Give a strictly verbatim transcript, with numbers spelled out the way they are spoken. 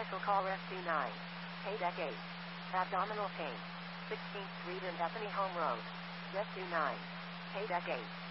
Commercial call Rescue nine. Paydeck eight. Abdominal pain. sixteenth Street and Bethany Home Road. Rescue nine. Paydeck eight.